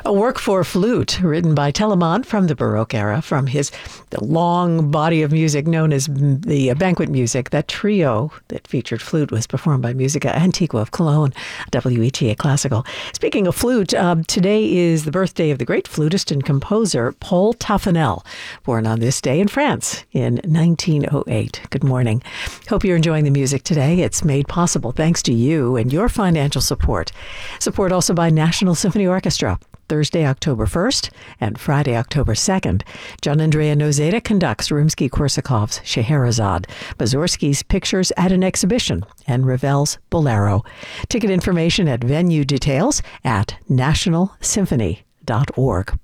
A work for flute written by Telemann from the Baroque era, from his long body of music known as the banquet music. That trio that featured flute was performed by Musica Antiqua of Cologne, WETA Classical. Speaking of flute, today is the birthday of the great flutist and composer Paul Taffanel, born on this day in France in 1908. Good morning. Hope you're enjoying the music today. It's made possible thanks to you and your financial support. Support also by National Symphony Orchestra. Thursday, October 1st and Friday, October 2nd. John Andrea Nozeda conducts Rimsky-Korsakov's Scheherazade, Mussorgsky's Pictures at an Exhibition, and Ravel's Bolero. Ticket information at venue details at nationalsymphony.org.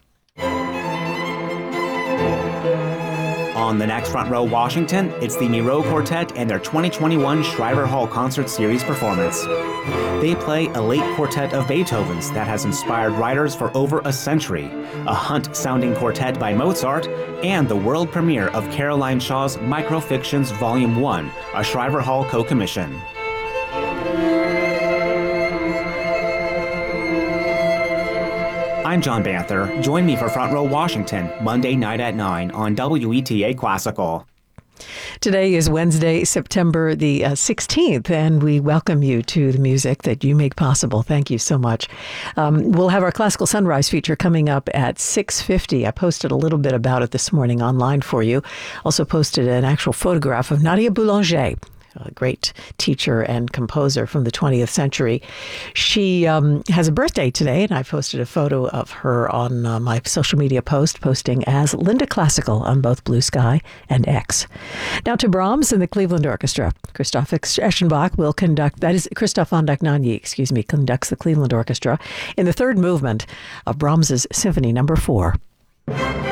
On the next Front Row Washington, it's the Miro Quartet and their 2021 Shriver Hall Concert Series performance. They play a late quartet of Beethoven's that has inspired writers for over a century, a Hunt-sounding quartet by Mozart, and the world premiere of Caroline Shaw's Microfictions Volume 1, a Shriver Hall co-commission. I'm John Banther. Join me for Front Row Washington, Monday night at 9 on WETA Classical. Today is Wednesday, September the 16th, and we welcome you to the music that you make possible. Thank you so much. We'll have our Classical Sunrise feature coming up at 6:50. I posted a little bit about it this morning online for you. Also posted an actual photograph of Nadia Boulanger, a great teacher and composer from the 20th century. She has a birthday today, and I posted a photo of her on my social media post, posting as Linda Classical on both Blue Sky and X. Now to Brahms and the Cleveland Orchestra. Christoph Eschenbach will conduct, that is, Christoph von Dohnanyi, conducts the Cleveland Orchestra in the third movement of Brahms's Symphony No. 4.